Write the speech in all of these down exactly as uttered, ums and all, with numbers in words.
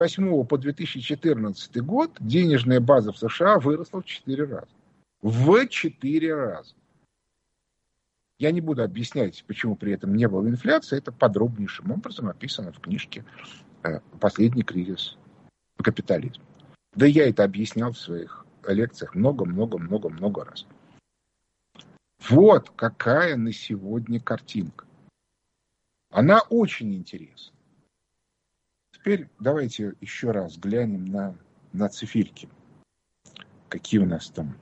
восьмого по две тысячи четырнадцатый год денежная база в США выросла в четыре раза. В четыре раза. Я не буду объяснять, почему при этом не было инфляции. Это подробнейшим образом описано в книжке «Последний кризис капитализма». Да я это объяснял в своих лекциях много-много-много-много раз. Вот какая на сегодня картинка. Она очень интересна. Теперь давайте еще раз глянем на, на циферки. Какие у нас там.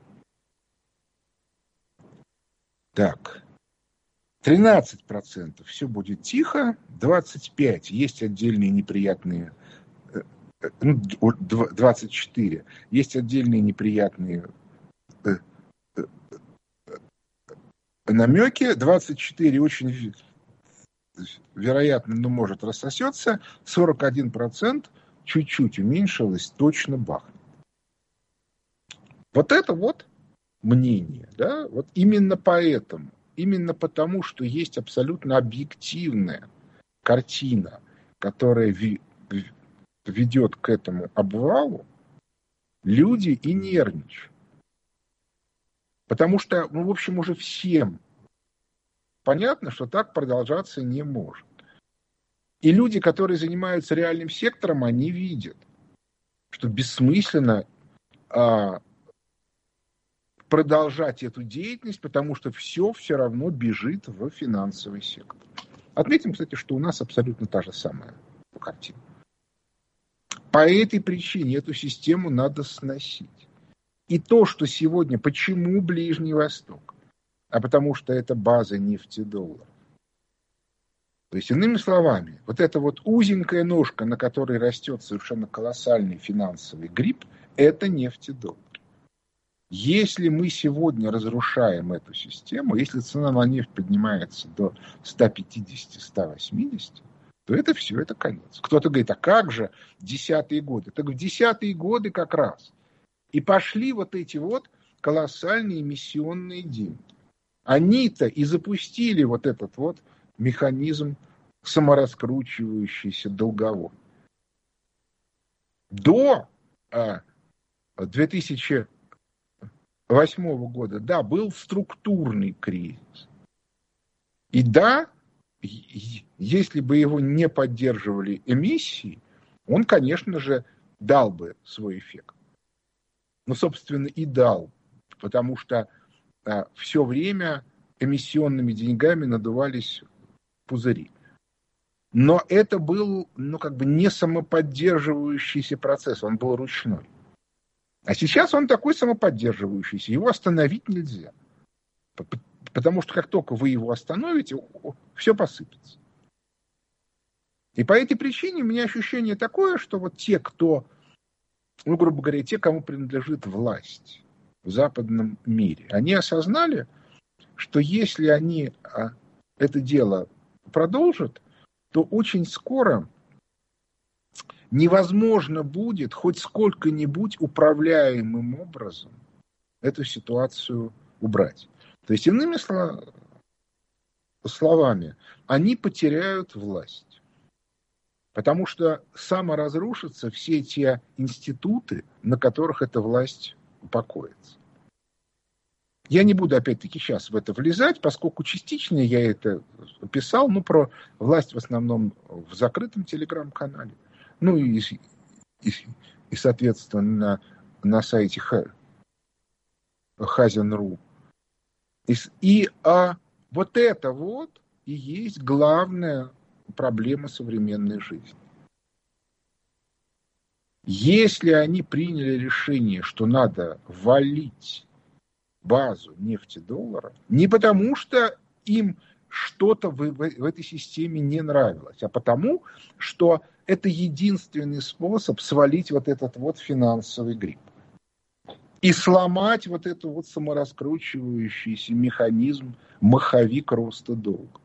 Так. тринадцать процентов все будет тихо. двадцать пять процентов есть отдельные неприятные. Ну, двадцать четыре процента есть отдельные неприятные намеки. двадцать четыре процента очень вероятно, но может рассосется. сорок один процент чуть-чуть уменьшилось, точно бахнет. Вот это вот мнение, да, вот именно поэтому, именно потому, что есть абсолютно объективная картина, которая ведет к этому обвалу, люди и нервничают. Потому что, ну, в общем, уже всем понятно, что так продолжаться не может. И люди, которые занимаются реальным сектором, они видят, что бессмысленно а, продолжать эту деятельность, потому что все все равно бежит в финансовый сектор. Отметим, кстати, что у нас абсолютно та же самая картина. По этой причине эту систему надо сносить. И то, что сегодня, почему Ближний Восток? А потому что это база нефтедолларов. То есть, иными словами, вот эта вот узенькая ножка, на которой растет совершенно колоссальный финансовый гриб, это нефтедоллар. Если мы сегодня разрушаем эту систему, если цена на нефть поднимается до сто пятьдесят - сто восемьдесят, то это все, это конец. Кто-то говорит, а как же десятые годы? Так в десятые годы как раз и пошли вот эти вот колоссальные эмиссионные деньги. Они-то и запустили вот этот вот механизм самораскручивающийся долговой. До а, две тысячи восьмого года, да, был структурный кризис. И да, если бы его не поддерживали эмиссии, он, конечно же, дал бы свой эффект. Ну, собственно, и дал, потому что а, все время эмиссионными деньгами надувались пузыри. Но это был, ну, как бы не самоподдерживающийся процесс, он был ручной. А сейчас он такой самоподдерживающийся, его остановить нельзя. Потому что как только вы его остановите, все посыпется. И по этой причине у меня ощущение такое, что вот те, кто, ну, грубо говоря, те, кому принадлежит власть в западном мире, они осознали, что если они это дело продолжат, то очень скоро невозможно будет хоть сколько-нибудь управляемым образом эту ситуацию убрать. То есть, иными словами, они потеряют власть. Потому что саморазрушатся все те институты, на которых эта власть покоится. Я не буду, опять-таки, сейчас в это влезать, поскольку частично я это писал, ну, про власть в основном в закрытом телеграм-канале, ну, и, и, и соответственно, на, на сайте хазин точка ру. И, и а, вот это вот и есть главная проблема современной жизни. Если они приняли решение, что надо валить базу нефтедоллара, не потому что им что-то в, в, в этой системе не нравилось, а потому что это единственный способ свалить вот этот вот финансовый гриб. И сломать вот этот вот самораскручивающийся механизм, маховик роста долга.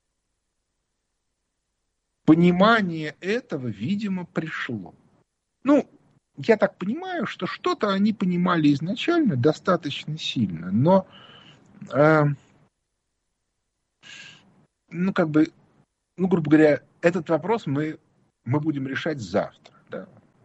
Понимание этого, видимо, пришло. Ну, я так понимаю, что что-то они понимали изначально достаточно сильно, но э, ну, как бы, ну, грубо говоря, этот вопрос мы, мы будем решать завтра. Да?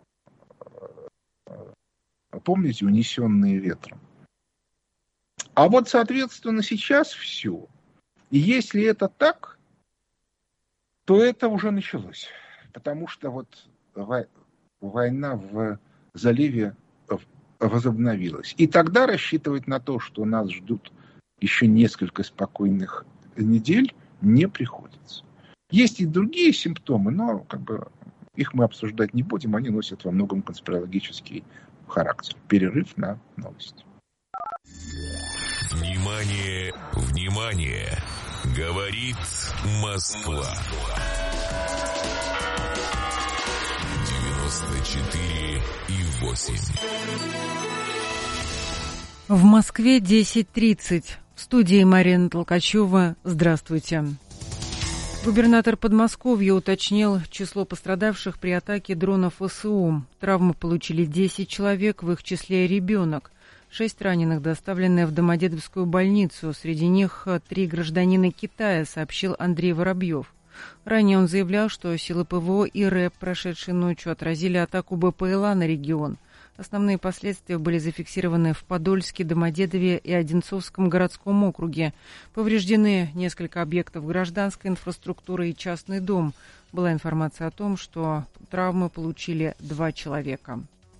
помните, «Унесенные ветром». А вот, соответственно, сейчас все. И если это так, то это уже началось. Потому что вот война в заливе возобновилась. И тогда рассчитывать на то, что нас ждут еще несколько спокойных недель, не приходится. Есть и другие симптомы, но как бы их мы обсуждать не будем. Они носят во многом конспирологический характер. Перерыв на новости. Внимание, внимание! Говорит Москва. девяносто четыре и восемь. В Москве десять тридцать. В студии Марина Толкачева. Здравствуйте. Губернатор Подмосковья уточнил число пострадавших при атаке дронов ВСУ. Травмы получили десять человек, в их числе ребенок. Шесть раненых доставлены в Домодедовскую больницу. Среди них три гражданина Китая, сообщил Андрей Воробьев. Ранее он заявлял, что силы ПВО и РЭБ, прошедшей ночью, отразили атаку БПЛА на регион. Основные последствия были зафиксированы в Подольске, Домодедове и Одинцовском городском округе. Повреждены несколько объектов гражданской инфраструктуры и частный дом. Была информация о том, что травмы получили два человека.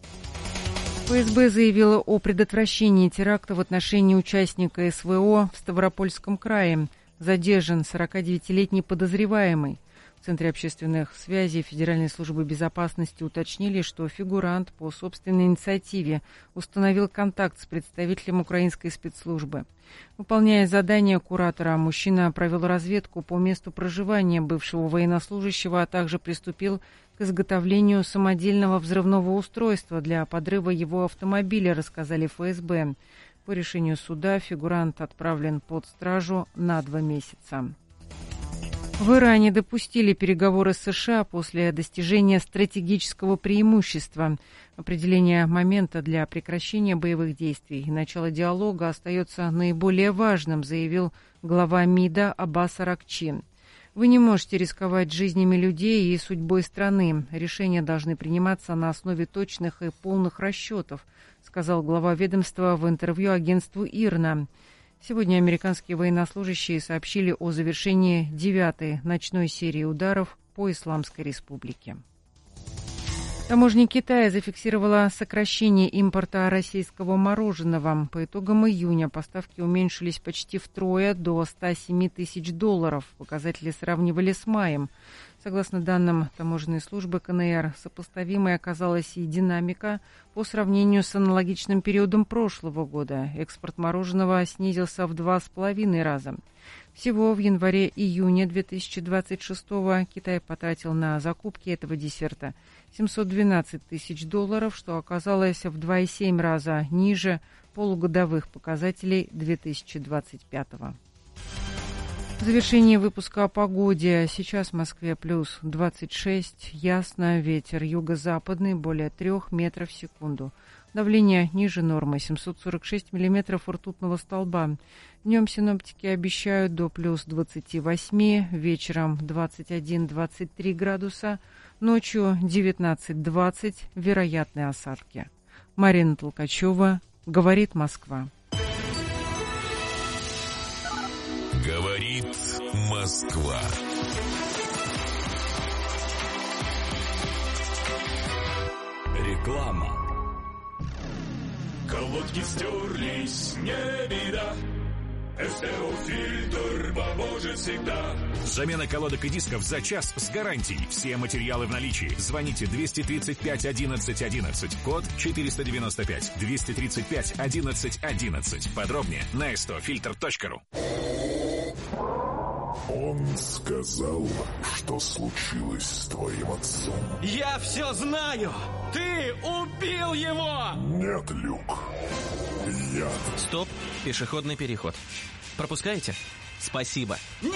ФСБ заявила о предотвращении теракта в отношении участника СВО в Ставропольском крае. Задержан сорокадевятилетний подозреваемый. В Центре общественных связей Федеральной службы безопасности уточнили, что фигурант по собственной инициативе установил контакт с представителем украинской спецслужбы. Выполняя задание куратора, мужчина провел разведку по месту проживания бывшего военнослужащего, а также приступил к изготовлению самодельного взрывного устройства для подрыва его автомобиля, рассказали ФСБ. По решению суда фигурант отправлен под стражу на два месяца. В Иране допустили переговоры с США после достижения стратегического преимущества. Определение момента для прекращения боевых действий и начала диалога остается наиболее важным, заявил глава МИДа Аббас Аракчи. Вы не можете рисковать жизнями людей и судьбой страны. Решения должны приниматься на основе точных и полных расчетов, сказал глава ведомства в интервью агентству ИРНА. Сегодня американские военнослужащие сообщили о завершении девятой ночной серии ударов по Исламской Республике. Таможня Китая зафиксировала сокращение импорта российского мороженого. По итогам июня поставки уменьшились почти втрое, до ста семи тысяч долларов. Показатели сравнивали с маем. Согласно данным таможенной службы КНР, сопоставимой оказалась и динамика по сравнению с аналогичным периодом прошлого года. Экспорт мороженого снизился в два с половиной раза. Всего в январе-июне две тысячи двадцать шестого Китай потратил на закупки этого десерта семьсот двенадцать тысяч долларов, что оказалось в два и семь раза ниже полугодовых показателей две тысячи двадцать пятого. В завершении выпуска о погоде. Сейчас в Москве плюс двадцать шесть, ясно, ветер юго-западный более трех метров в секунду. Давление ниже нормы, семьсот сорок шесть миллиметров ртутного столба. Днем синоптики обещают до плюс двадцати восьми, вечером двадцать один - двадцать три градуса, ночью девятнадцать - двадцать, вероятны осадки. Марина Толкачева, говорит Москва. Говорит Москва. Реклама. Колодки стерлись, не беда. СТО-фильтр поможет всегда. Замена колодок и дисков за час с гарантией. Все материалы в наличии. Звоните двести тридцать пять одиннадцать одиннадцать. Код четыреста девяносто пять. двести тридцать пять одиннадцать одиннадцать. Подробнее на эс тэ о фильтр точка ру. Он сказал, что случилось с твоим отцом. Я все знаю! Ты убил его! Нет, Люк. Я... Стоп, пешеходный переход. Пропускаете? Спасибо. Нет!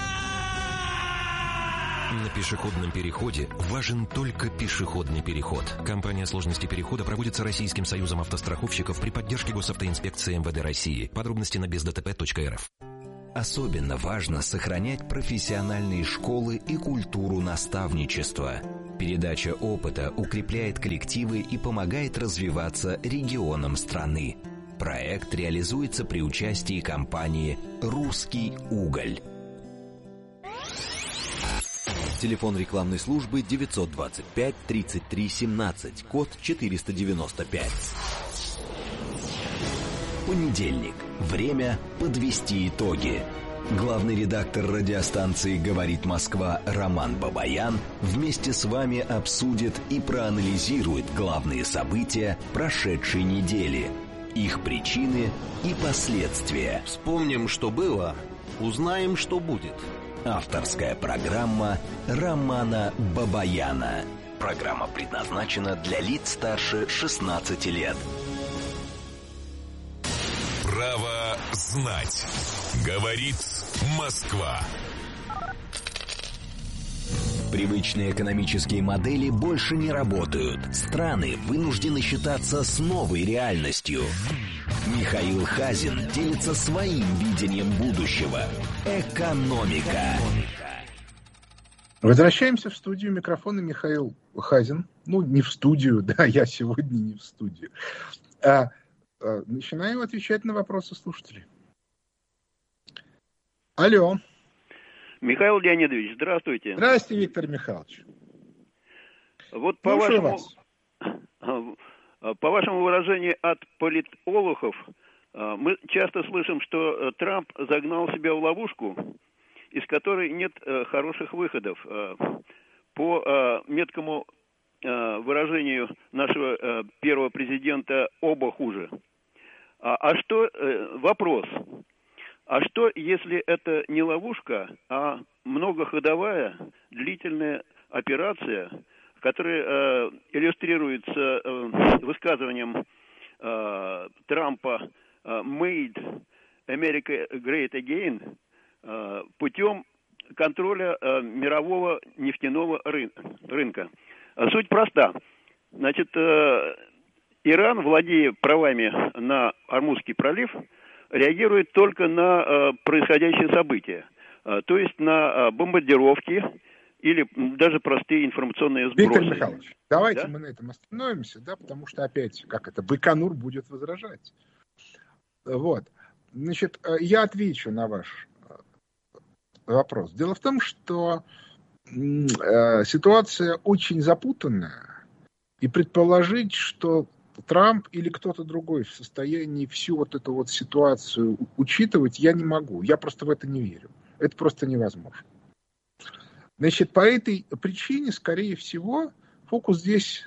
На пешеходном переходе важен только пешеходный переход. Кампания сложности перехода проводится Российским союзом автостраховщиков при поддержке Госавтоинспекции эм вэ дэ России. Подробности на без дэ тэ пэ точка эр эф. Особенно важно сохранять профессиональные школы и культуру наставничества. Передача опыта укрепляет коллективы и помогает развиваться регионам страны. Проект реализуется при участии компании «Русский уголь». Телефон рекламной службы девятьсот двадцать пять тридцать три семнадцать, код четыреста девяносто пять. Понедельник. Время подвести итоги. Главный редактор радиостанции «Говорит Москва» Роман Бабаян вместе с вами обсудит и проанализирует главные события прошедшей недели, их причины и последствия. Вспомним, что было, узнаем, что будет. Авторская программа Романа Бабаяна. Программа предназначена для лиц старше шестнадцати лет. Право знать. Говорит Москва. Привычные экономические модели больше не работают. Страны вынуждены считаться с новой реальностью. Михаил Хазин делится своим видением будущего. Экономика. Возвращаемся в студию. Микрофона Михаил Хазин. Ну, не в студию, да, я сегодня не в студию. А, а, начинаем отвечать на вопросы слушателей. Алло. Михаил Леонидович, здравствуйте. Здравствуйте, Виктор Михайлович. Вот по вашему, по вашему выражению от политологов, мы часто слышим, что Трамп загнал себя в ловушку, из которой нет хороших выходов. По меткому выражению нашего первого президента, оба хуже. А что, вопрос, а что, если это не ловушка, а многоходовая длительная операция, которая э, иллюстрируется э, высказыванием э, Трампа э, «Made America Great Again» э, путем контроля э, мирового нефтяного рын- рынка. Суть проста. Значит, э, Иран, владея правами на Ормузский пролив, реагирует только на э, происходящие события, э, то есть на э, бомбардировки или даже простые информационные сбросы. Виктор Михайлович, давайте да? мы на этом остановимся, да, потому что опять, как это, Байконур будет возражать. Вот. Значит, я отвечу на ваш вопрос. Дело в том, что э, ситуация очень запутанная, и предположить, что Трамп или кто-то другой в состоянии всю вот эту вот ситуацию учитывать, я не могу. Я просто в это не верю. Это просто невозможно. Значит, по этой причине, скорее всего, фокус здесь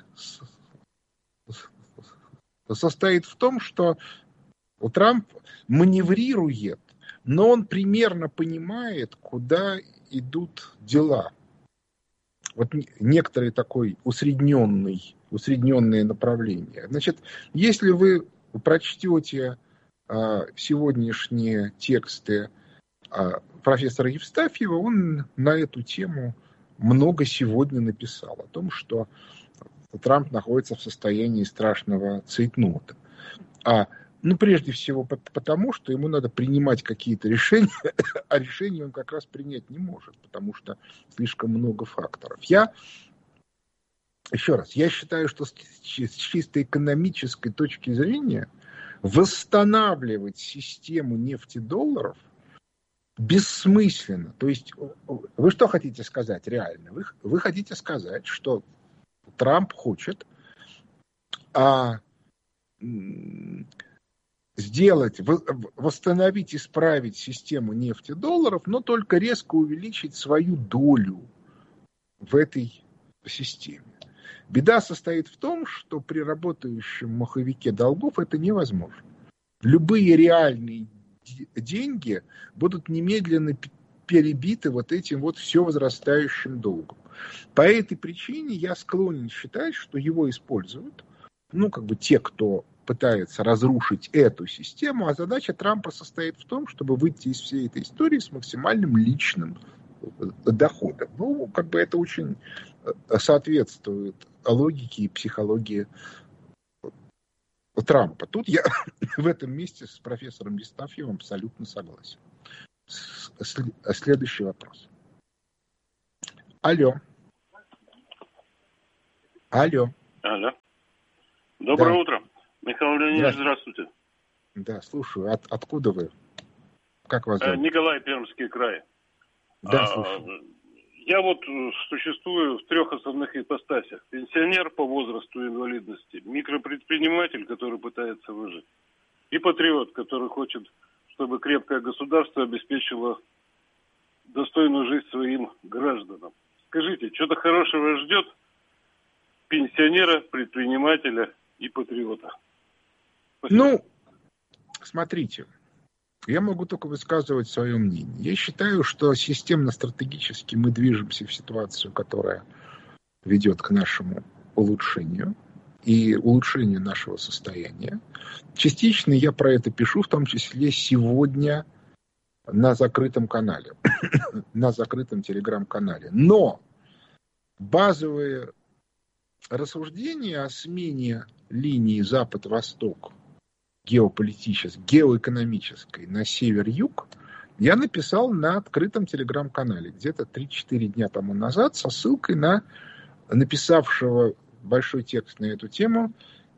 состоит в том, что Трамп маневрирует, но он примерно понимает, куда идут дела. Вот некоторый такой усредненный, усредненное направление. Значит, если вы прочтете а, сегодняшние тексты а, профессора Евстафьева, он на эту тему много сегодня написал. О том, что Трамп находится в состоянии страшного цейтнота. А, ну, прежде всего потому, что ему надо принимать какие-то решения, а решения он как раз принять не может, потому что слишком много факторов. Я, еще раз, я считаю, что с чисто экономической точки зрения восстанавливать систему нефтедолларов бессмысленно. То есть вы что хотите сказать реально? Вы, вы хотите сказать, что Трамп хочет а, сделать, восстановить, исправить систему нефтедолларов, но только резко увеличить свою долю в этой системе. Беда состоит в том, что при работающем маховике долгов это невозможно. Любые реальные деньги будут немедленно перебиты вот этим вот все возрастающим долгом. По этой причине я склонен считать, что его используют, ну, как бы те, кто пытается разрушить эту систему, а задача Трампа состоит в том, чтобы выйти из всей этой истории с максимальным личным доходом. Ну, как бы это очень соответствует логике и психологии Трампа. Тут я в этом месте с профессором Евстафьевым абсолютно согласен. Следующий вопрос. Алло. Алло. Алло. Доброе Да. утро. Михаил Леонидович, здравствуйте. Да, слушаю. От, откуда вы? Как вас зовут? Николай, Пермский край. Да, слушаю. Я вот существую в трех основных ипостасях. Пенсионер по возрасту инвалидности, микропредприниматель, который пытается выжить, и патриот, который хочет, чтобы крепкое государство обеспечило достойную жизнь своим гражданам. Скажите, что-то хорошего ждет пенсионера, предпринимателя и патриота? Спасибо. Ну, смотрите, я могу только высказывать свое мнение. Я считаю, что системно-стратегически мы движемся в ситуацию, которая ведет к нашему улучшению и улучшению нашего состояния. Частично я про это пишу, в том числе сегодня на закрытом канале, на закрытом телеграм-канале. Но базовые рассуждения о смене линии Запад-Восток геополитической, геоэкономической на север-юг я написал на открытом телеграм-канале где-то три-четыре дня тому назад со ссылкой на написавшего большой текст на эту тему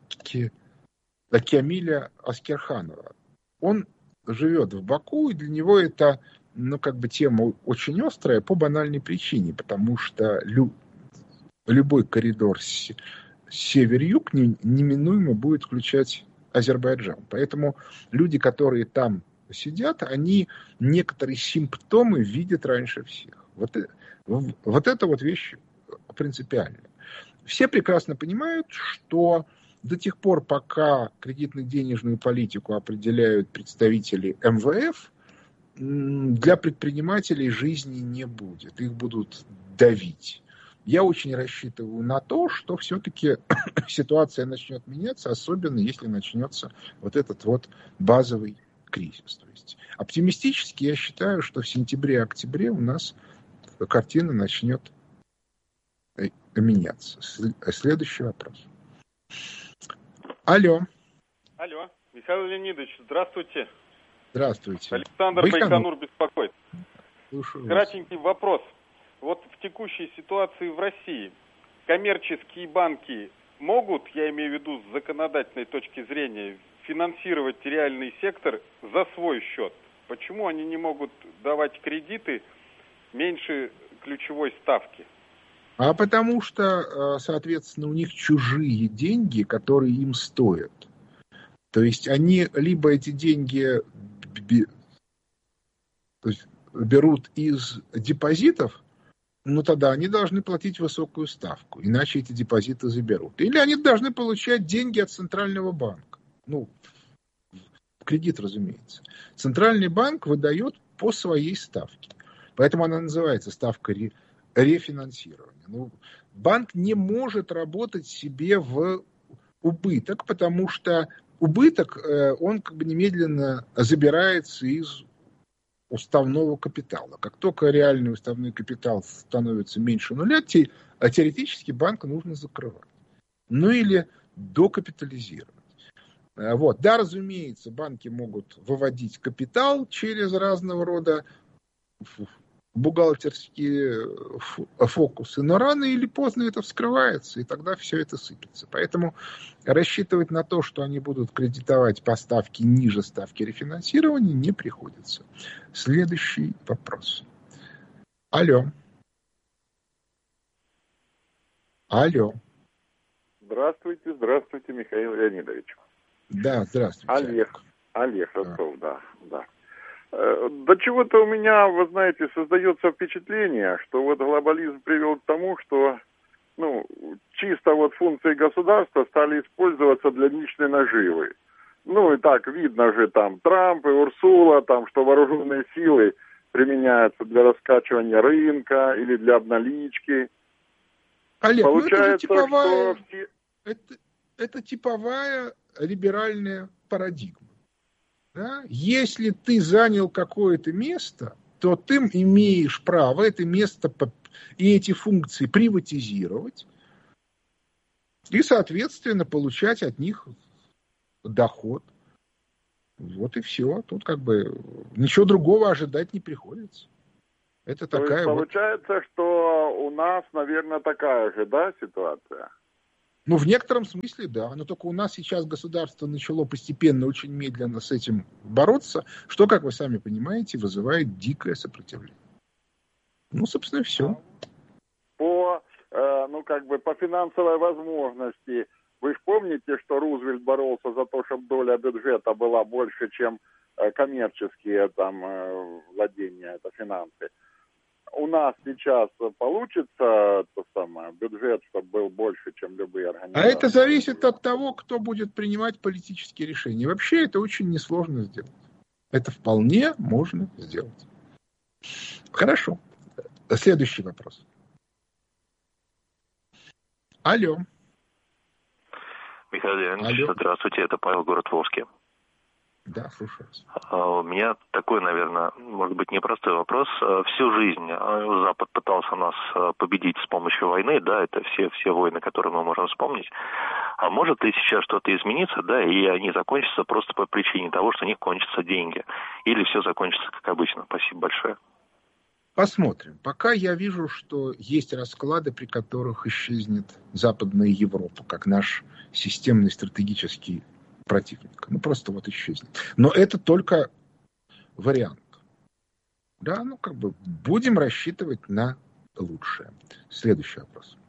Кемиля Аскерханова. Он живет в Баку, и для него это, ну, как бы тема очень острая по банальной причине, потому что лю, любой коридор с, север-юг не, неминуемо будет включать Азербайджан. Поэтому люди, которые там сидят, они некоторые симптомы видят раньше всех. Вот, вот это вот вещь принципиальная. Все прекрасно понимают, что до тех пор, пока кредитно-денежную политику определяют представители эм вэ эф, для предпринимателей жизни не будет. Их будут давить. Я очень рассчитываю на то, что все-таки ситуация начнет меняться, особенно если начнется вот этот вот базовый кризис. То есть оптимистически я считаю, что в сентябре-октябре у нас картина начнет меняться. Следующий вопрос. Алло. Алло. Михаил Леонидович, здравствуйте. Здравствуйте. Александр Байконур беспокоит. Слушаю Кратенький вас. вопрос. Вот в текущей ситуации в России коммерческие банки могут, я имею в виду с законодательной точки зрения, финансировать реальный сектор за свой счет? Почему они не могут давать кредиты меньше ключевой ставки? А потому что, соответственно, у них чужие деньги, которые им стоят. То есть они либо эти деньги берут из депозитов, ну тогда они должны платить высокую ставку, иначе эти депозиты заберут. Или они должны получать деньги от Центрального банка. Ну, кредит, разумеется. Центральный банк выдает по своей ставке. Поэтому она называется ставка рефинансирования. Ну, банк не может работать себе в убыток, потому что убыток, он как бы немедленно забирается из уставного капитала. Как только реальный уставной капитал становится меньше нуля, а теоретически банк нужно закрывать. Ну или докапитализировать. Вот. Да, разумеется, банки могут выводить капитал через разного рода бухгалтерские фокусы, но рано или поздно это вскрывается, и тогда все это сыпется. Поэтому рассчитывать на то, что они будут кредитовать по ставке ниже ставки рефинансирования, не приходится. Следующий вопрос. Алло. Алло. Здравствуйте, здравствуйте, Михаил Леонидович. Да, здравствуйте. Олег. Олег Ростов, да, да. До чего-то у меня, вы знаете, создается впечатление, что вот глобализм привел к тому, что, ну, чисто вот функции государства стали использоваться для личной наживы. Ну, и так видно же там Трамп и Урсула, там, что вооруженные силы применяются для раскачивания рынка или для обналички. Олег, Получается, ну это, же типовая, что все... это, это типовая либеральная парадигма. Да? Если ты занял какое-то место, то ты имеешь право это место и эти функции приватизировать и, соответственно, получать от них доход. Вот и все. Тут как бы ничего другого ожидать не приходится. Это То такая есть, получается, вот... что у нас, наверное, такая же, да, ситуация? Ну, в некотором смысле, да. Но только у нас сейчас государство начало постепенно, очень медленно с этим бороться, что, как вы сами понимаете, вызывает дикое сопротивление. Ну, собственно, и все. По, э, ну, как бы, по финансовой возможности, вы же помните, что Рузвельт боролся за то, чтобы доля бюджета была больше, чем э, коммерческие там э, владения, это финансы. У нас сейчас получится то самое, бюджет, чтобы был больше, чем любые организации? А это зависит от того, кто будет принимать политические решения. Вообще это очень несложно сделать. Это вполне можно сделать. Хорошо. Следующий вопрос. Алло. Михаил Леонидович, здравствуйте, это Павел, город Волжский. Да, слушаю вас. У меня такой, наверное, может быть, непростой вопрос. Всю жизнь Запад пытался нас победить с помощью войны, да, это все, все войны, которые мы можем вспомнить. А может ли сейчас что-то измениться, да, и они закончатся просто по причине того, что у них кончатся деньги? Или все закончится как обычно? Спасибо большое. Посмотрим. Пока я вижу, что есть расклады, при которых исчезнет Западная Европа, как наш системный стратегический противник. Ну, просто вот исчезнет. Но это только вариант. Да, ну, как бы будем рассчитывать на лучшее. Следующий вопрос.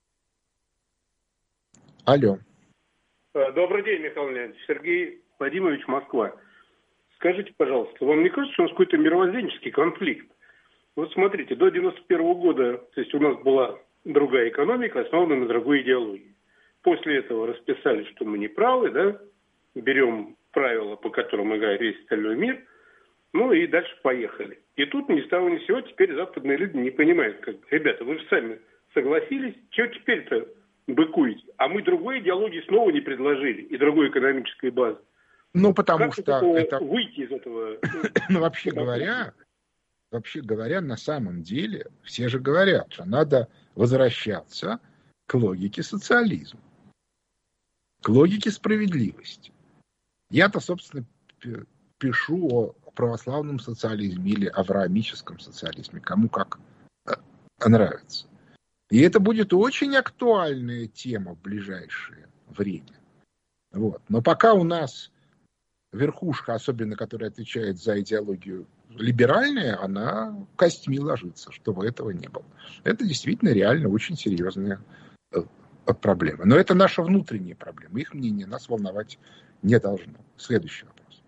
Алло. Добрый день, Михаил Леонидович. Сергей Вадимович, Москва. Скажите, пожалуйста, вам не кажется, что у нас какой-то мировоззренческий конфликт? Вот смотрите, до девяносто первого года, то есть у нас была другая экономика, основанная на другой идеологии. После этого расписали, что мы не правы, да, берем правила, по которым играет весь остальной мир, ну и дальше поехали. И тут ни с того ни с сего теперь западные люди не понимают, как, ребята, вы же сами согласились, чего теперь-то быкуете? А мы другой идеологии снова не предложили и другой экономической базы. Ну, потому как что это... выйти из этого? Ну, вообще говоря, вообще говоря, на самом деле, все же говорят, что надо возвращаться к логике социализма, к логике справедливости. Я-то, собственно, пишу о православном социализме или авраамическом социализме, кому как нравится. И это будет очень актуальная тема в ближайшее время. Вот. Но пока у нас верхушка, особенно которая отвечает за идеологию либеральная, она костьми ложится, чтобы этого не было. Это действительно реально очень серьезная проблема. Но это наша внутренняя проблема. Их мнение нас волновать не должно. Следующий вопрос.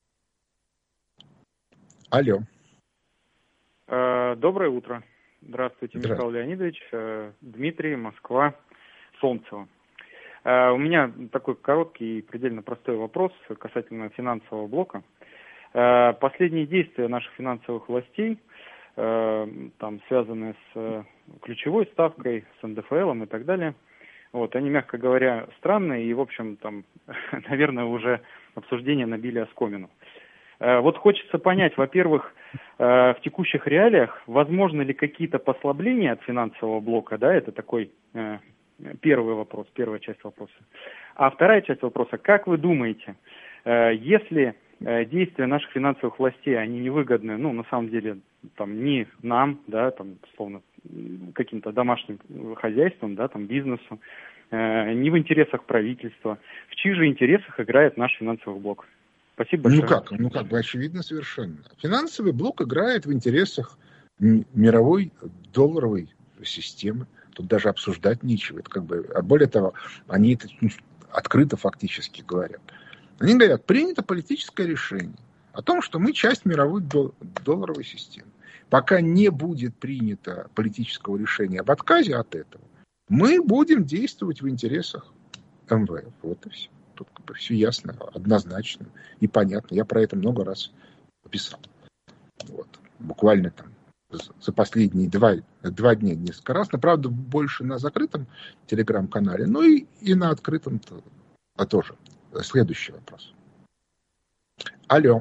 Алло. Доброе утро. Здравствуйте, Здравствуйте. Михаил Леонидович. Дмитрий, Москва, Солнцево. У меня такой короткий и предельно простой вопрос касательно финансового блока. Последние действия наших финансовых властей, там, связанные с ключевой ставкой, с эн дэ эф элом и так далее, вот, они, мягко говоря, странные и, в общем, там, наверное, уже обсуждения набили оскомину. Вот хочется понять, во-первых, в текущих реалиях возможно ли какие-то послабления от финансового блока, да, это такой первый вопрос, первая часть вопроса. А вторая часть вопроса, как вы думаете, если действия наших финансовых властей, они невыгодны, ну, на самом деле, там, не нам, да, там, условно, каким-то домашним хозяйством, да, там, бизнесу, э, не в интересах правительства, в чьих же интересах играет наш финансовый блок? Спасибо большое. Ну как, ну как бы очевидно совершенно. Финансовый блок играет в интересах мировой долларовой системы. Тут даже обсуждать нечего. Это как бы, а более того, они это открыто фактически говорят. Они говорят, принято политическое решение о том, что мы часть мировой долларовой системы. Пока не будет принято политического решения об отказе от этого, мы будем действовать в интересах эм вэ эф. Вот и все. Тут как бы все ясно, однозначно и понятно. Я про это много раз писал. Вот. Буквально там за последние два, два дня несколько раз. Но, правда, больше на закрытом телеграм-канале, ну и, и на открытом а тоже. Следующий вопрос. Алло.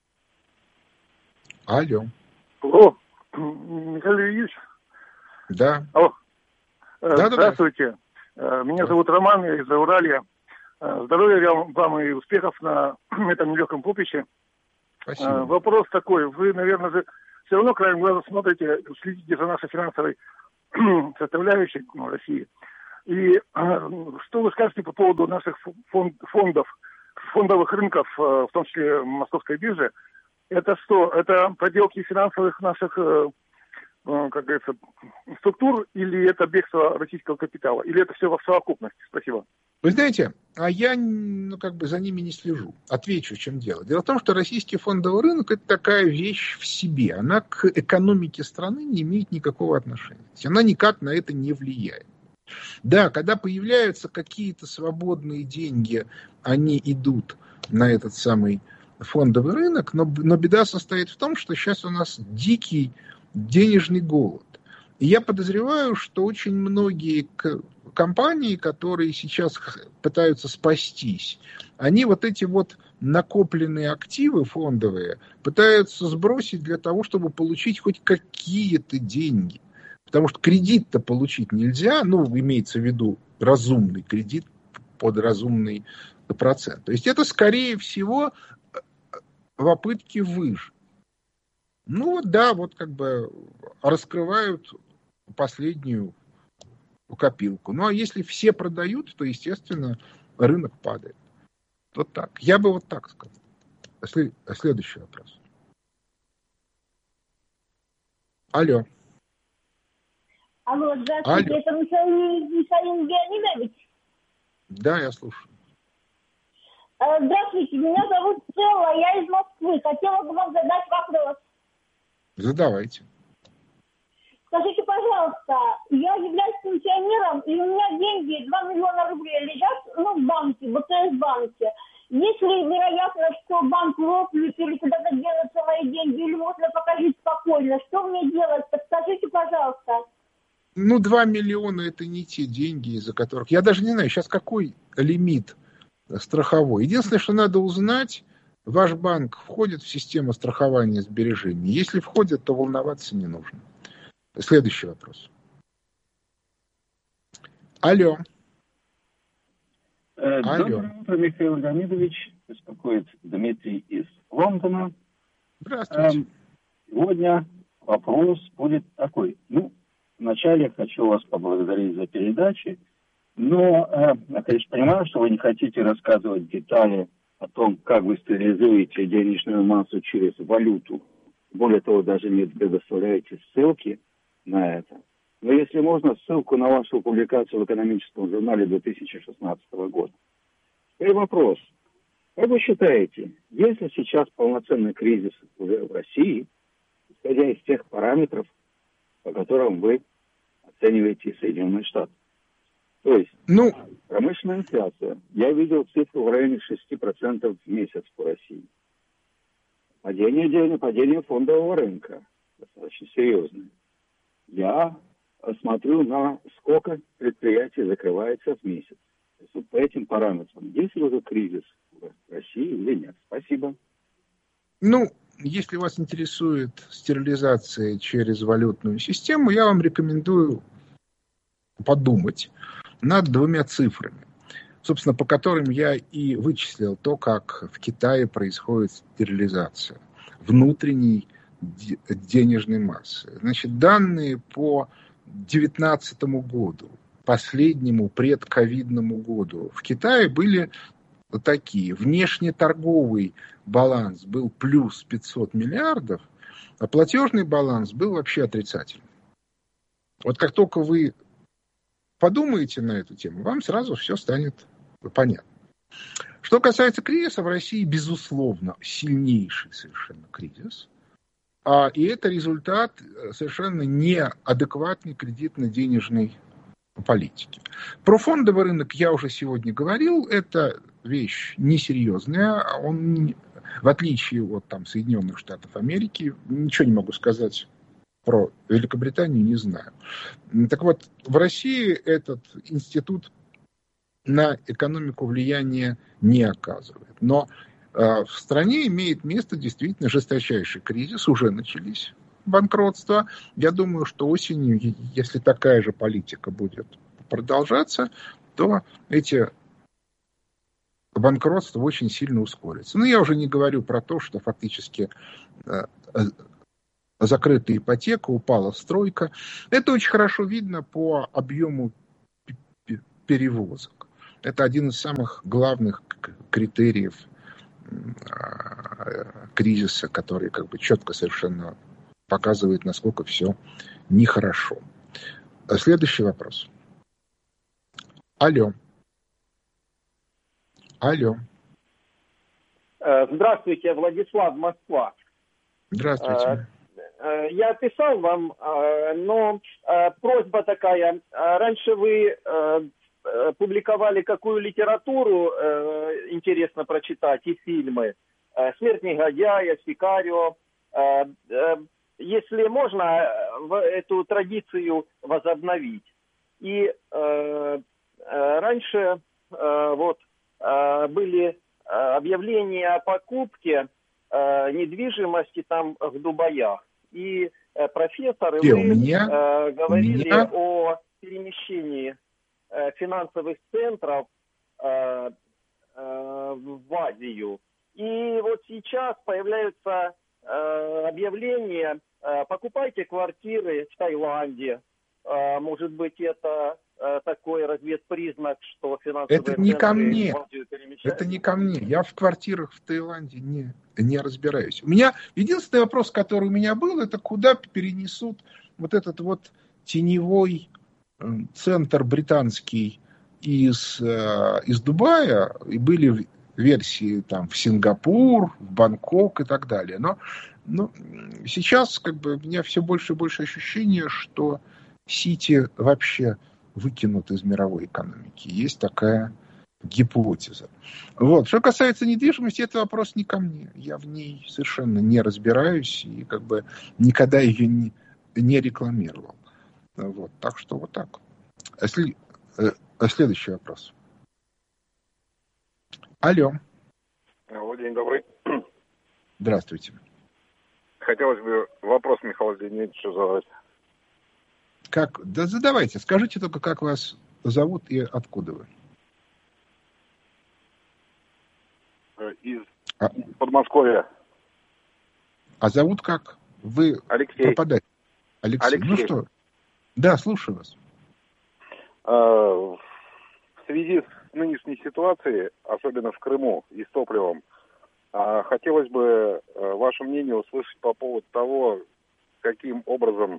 Алло. Алло, Михаил Ильич? Да. Алло. Да, Здравствуйте. Да. Меня зовут Роман, я из Уралья. Здоровья вам и успехов на этом нелегком поприще. Спасибо. Вопрос такой. Вы, наверное, же все равно краем глаза смотрите, следите за нашей финансовой составляющей, ну, России. И что вы скажете по поводу наших фонд, фондов, фондовых рынков, в том числе Московской биржи? Это что? Это проделки финансовых наших, как говорится, структур, или это бегство российского капитала? Или это все в совокупности? Спасибо. Вы знаете, а я ну, как бы за ними не слежу. Отвечу, в чем дело. Дело в том, что российский фондовый рынок – это такая вещь в себе. Она к экономике страны не имеет никакого отношения. То есть она никак на это не влияет. Да, когда появляются какие-то свободные деньги, они идут на этот самый фондовый рынок, но, но беда состоит в том, что сейчас у нас дикий денежный голод. И я подозреваю, что очень многие компании, которые сейчас пытаются спастись, они вот эти вот накопленные активы фондовые пытаются сбросить для того, чтобы получить хоть какие-то деньги. Потому что кредит-то получить нельзя, ну, имеется в виду разумный кредит под разумный процент. То есть это, скорее всего, попытки выжить. Ну, да, вот как бы раскрывают последнюю копилку. Ну, а если все продают, то, естественно, рынок падает. Вот так. Я бы вот так сказал. Следующий вопрос. Алло. Алло, здравствуйте, Алло. Это Михаил, Михаил Леонидович? Да, я слушаю. Здравствуйте, меня зовут Стелла, я из Москвы. Хотела бы вам задать вопрос. Задавайте. Скажите, пожалуйста, я являюсь пенсионером, и у меня деньги, два миллиона рублей лежат, ну, в банке, в БКС-банке. Есть ли вероятность, что банк лопнет или куда-то денутся мои деньги, или можно пока жить спокойно? Что мне делать? Подскажите, пожалуйста. Ну, два миллиона это не те деньги, из-за которых... Я даже не знаю, сейчас какой лимит страховой. Единственное, что надо узнать, ваш банк входит в систему страхования сбережений. Если входит, то волноваться не нужно. Следующий вопрос. Алло. Э, Доброе утро, Михаил Леонидович. Беспокоит Дмитрий из Лондона. Здравствуйте. Э, сегодня вопрос будет такой. Ну, вначале хочу вас поблагодарить за передачи, но э, я, конечно, понимаю, что вы не хотите рассказывать детали о том, как вы стерилизуете денежную массу через валюту. Более того, даже не предоставляете ссылки на это. Но если можно, ссылку на вашу публикацию в экономическом журнале две тысячи шестнадцатого года. И вопрос. Как вы считаете, есть ли сейчас полноценный кризис уже в России, исходя из тех параметров, по которым вы оцениваете Соединенные Штаты? То есть, ну, промышленная инфляция. Я видел цифру в районе шесть процентов в месяц по России. Падение денег, падение фондового рынка достаточно серьезное. Я смотрю на сколько предприятий закрывается в месяц. То есть вот по этим параметрам. Есть ли уже кризис в России или нет? Спасибо. Ну, если вас интересует стерилизация через валютную систему, я вам рекомендую подумать над двумя цифрами, собственно, по которым я и вычислил то, как в Китае происходит стерилизация внутренней денежной массы. Значит, данные по две тысячи девятнадцатому году, последнему предковидному году, в Китае были такие. Внешнеторговый баланс был плюс пятьсот миллиардов, а платежный баланс был вообще отрицательный. Вот как только вы подумаете на эту тему, вам сразу все станет понятно. Что касается кризиса, в России, безусловно, сильнейший совершенно кризис. А, и это результат совершенно неадекватной кредитно-денежной политики. Про фондовый рынок я уже сегодня говорил. Это вещь несерьезная. Он, в отличие от там, Соединенных Штатов Америки, ничего не могу сказать про Великобританию, не знаю. Так вот, в России этот институт на экономику влияния не оказывает. Но в стране имеет место действительно жесточайший кризис, уже начались банкротства. Я думаю, что осенью, если такая же политика будет продолжаться, то эти банкротства очень сильно ускорятся. Но я уже не говорю про то, что фактически закрыта ипотека, упала стройка. Это очень хорошо видно по объему перевозок. Это один из самых главных критериев кризиса, который как бы четко совершенно показывает, насколько все нехорошо. Следующий вопрос. Алло. Алло. Здравствуйте, Владислав, Москва. Здравствуйте. Я писал вам, но просьба такая. Раньше вы публиковали какую литературу интересно прочитать и фильмы. «Смерть негодяя», «Сикарио». Если можно, эту традицию возобновить. И раньше вот были объявления о покупке недвижимости там в Дубаях. И профессоры И вы меня, говорили меня... о перемещении финансовых центров в Азию. И вот сейчас появляются объявления: покупайте квартиры в Таиланде. Может быть, это такой разведпризнак, что финансовые Это не ко мне. в Азию перемещаются? Это не ко мне. Я в квартирах в Таиланде не, не разбираюсь. У меня единственный вопрос, который у меня был, это куда перенесут вот этот вот теневой центр британский из, из Дубая. И были версии там в Сингапур, в Бангкок и так далее. Но, но сейчас как бы у меня все больше и больше ощущение, что Сити вообще выкинут из мировой экономики. Есть такая гипотеза. Вот. Что касается недвижимости, это вопрос не ко мне. Я в ней совершенно не разбираюсь и как бы никогда ее не, не рекламировал. Вот. Так что вот так. А след... а следующий вопрос. Алло. Алло, день добрый. Здравствуйте. Хотелось бы вопрос Михаилу Леонидовичу задать. Как? Да задавайте. Скажите только, как вас зовут и откуда вы? Из а, Подмосковья. А зовут как? Вы Алексей. Пропадаете. Алексей. Алексей. Ну что? Да, слушаю вас. В связи с нынешней ситуацией, особенно в Крыму и с топливом, хотелось бы ваше мнение услышать по поводу того, каким образом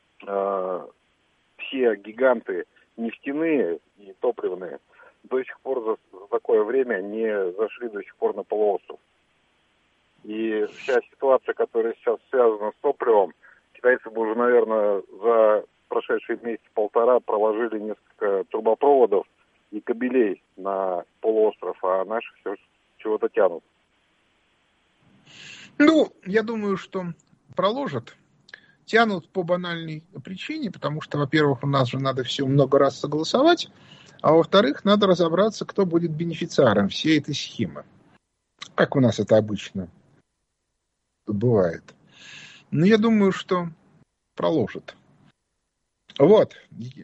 все гиганты нефтяные и топливные до сих пор за, за такое время не зашли до сих пор на полуостров. И вся ситуация, которая сейчас связана с топливом, китайцы бы уже, наверное, за прошедшие месяц-полтора проложили несколько трубопроводов и кабелей на полуостров, а наши все чего-то тянут. Ну, я думаю, что проложат. Тянут по банальной причине, потому что, во-первых, у нас же надо все много раз согласовать, а во-вторых, надо разобраться, кто будет бенефициаром всей этой схемы. Как у нас это обычно бывает. Но я думаю, что проложат. Вот.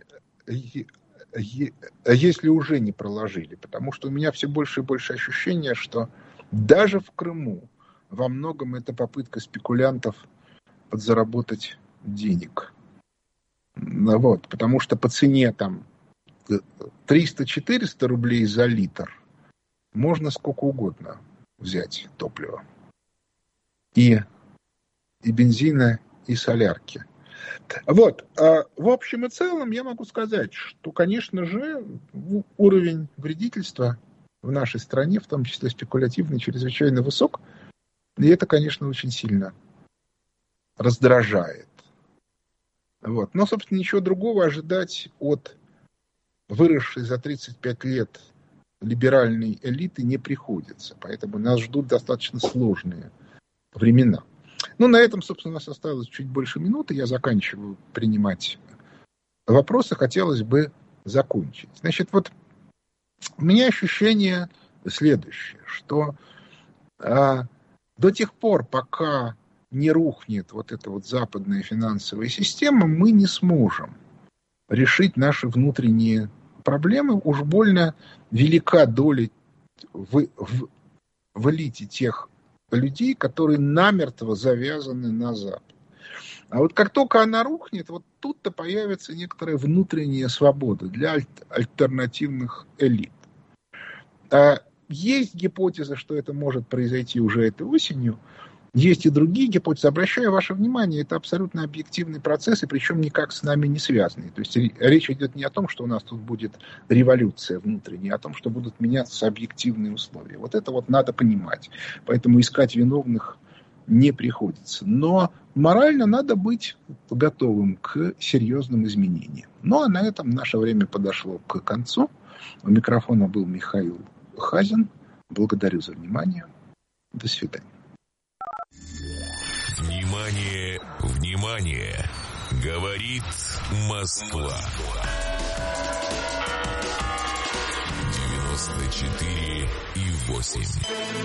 Если уже не проложили. Потому что у меня все больше и больше ощущения, что даже в Крыму во многом это попытка спекулянтов подзаработать денег. Вот, потому что по цене там триста-четыреста рублей за литр можно сколько угодно взять топлива. И, и бензина, и солярки. Вот. А в общем и целом я могу сказать, что, конечно же, уровень вредительства в нашей стране, в том числе спекулятивный, чрезвычайно высок. И это, конечно, очень сильно раздражает. Вот. Но, собственно, ничего другого ожидать от выросшей за тридцать пять лет либеральной элиты не приходится. Поэтому нас ждут достаточно сложные времена. Ну, на этом, собственно, у нас осталось чуть больше минуты. Я заканчиваю принимать вопросы. Хотелось бы закончить. Значит, вот у меня ощущение следующее, что а, до тех пор, пока не рухнет вот эта вот западная финансовая система, мы не сможем решить наши внутренние проблемы. Уж больно велика доля в, в, в элите тех людей, которые намертво завязаны на Запад. А вот как только она рухнет, вот тут-то появится некоторая внутренняя свобода для аль- альтернативных элит. А есть гипотеза, что это может произойти уже этой осенью. Есть и другие гипотезы. Обращаю ваше внимание, это абсолютно объективный процесс, и причем никак с нами не связанный. То есть речь идет не о том, что у нас тут будет революция внутренняя, а о том, что будут меняться объективные условия. Вот это вот надо понимать. Поэтому искать виновных не приходится. Но морально надо быть готовым к серьезным изменениям. Ну, а на этом наше время подошло к концу. У микрофона был Михаил Хазин. Благодарю за внимание. До свидания. Внимание, внимание! Говорит Москва. девяносто четыре и восемь.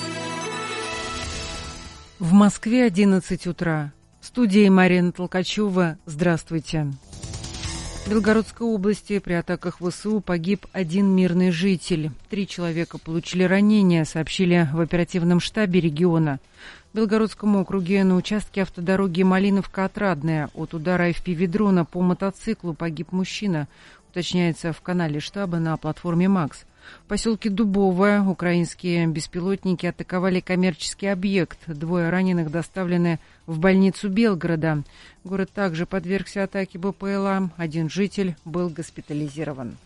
В Москве одиннадцать утра. В студии Марина Толкачева. Здравствуйте. В Белгородской области при атаках ВСУ погиб один мирный житель. Три человека получили ранения, сообщили в оперативном штабе региона. В Белгородском округе на участке автодороги Малиновка-Отрадная от удара эф пи ви-дрона по мотоциклу погиб мужчина, уточняется в канале штаба на платформе «Макс». В поселке Дубовое украинские беспилотники атаковали коммерческий объект. Двое раненых доставлены в больницу Белгорода. Город также подвергся атаке бэ пэ эл а. Один житель был госпитализирован.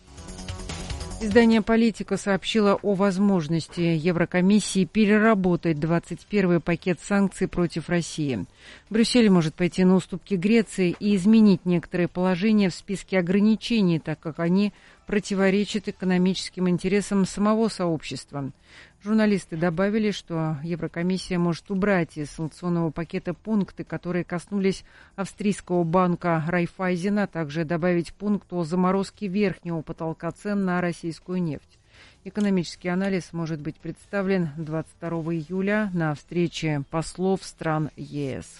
Издание «Политика» сообщило о возможности Еврокомиссии переработать двадцать первый пакет санкций против России. Брюссель может пойти на уступки Греции и изменить некоторые положения в списке ограничений, так как они противоречат экономическим интересам самого сообщества. Журналисты добавили, что Еврокомиссия может убрать из санкционного пакета пункты, которые коснулись австрийского банка Райффайзена, а также добавить пункт о заморозке верхнего потолка цен на российскую нефть. Экономический анализ может быть представлен двадцать второго июля на встрече послов стран е эс.